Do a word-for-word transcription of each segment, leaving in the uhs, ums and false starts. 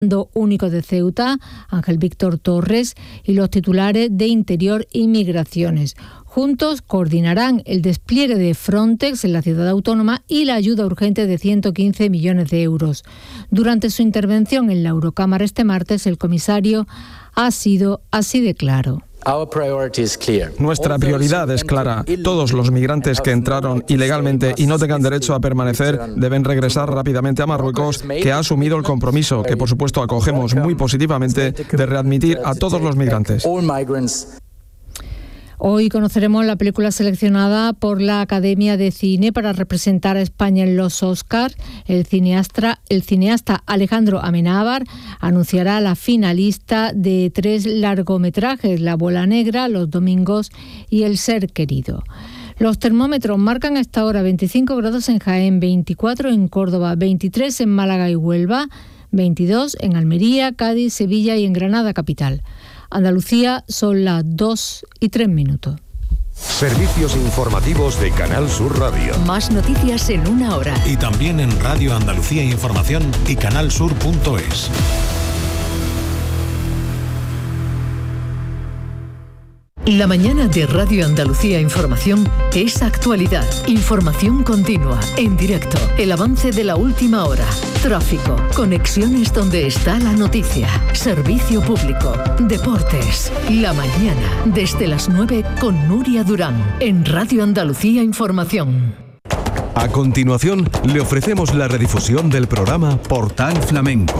único de Ceuta, Ángel Víctor Torres, y los titulares de Interior y Migraciones. Juntos coordinarán el despliegue de Frontex en la ciudad autónoma y la ayuda urgente de ciento quince millones de euros. Durante su intervención en la Eurocámara este martes, el comisario ha sido así de claro. Nuestra prioridad es clara. Todos los migrantes que entraron ilegalmente y no tengan derecho a permanecer deben regresar rápidamente a Marruecos, que ha asumido el compromiso, que por supuesto acogemos muy positivamente, de readmitir a todos los migrantes. Hoy conoceremos la película seleccionada por la Academia de Cine para representar a España en los Oscars. El cineasta, el cineasta Alejandro Amenábar anunciará la finalista de tres largometrajes: La bola negra, Los domingos y El ser querido. Los termómetros marcan a esta hora veinticinco grados en Jaén, veinticuatro en Córdoba, veintitrés en Málaga y Huelva, veintidós en Almería, Cádiz, Sevilla y en Granada capital. Andalucía son las dos y tres minutos. Servicios informativos de Canal Sur Radio. Más noticias en una hora. Y también en Radio Andalucía Información y canalsur punto es. La mañana de Radio Andalucía Información es actualidad, información continua, en directo, el avance de la última hora, tráfico, conexiones donde está la noticia, servicio público, deportes. La mañana, desde las nueve con Nuria Durán, en Radio Andalucía Información. A continuación, le ofrecemos la redifusión del programa Portal Flamenco.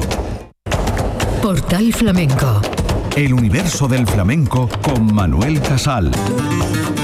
Portal Flamenco. El universo del flamenco con Manuel Casal.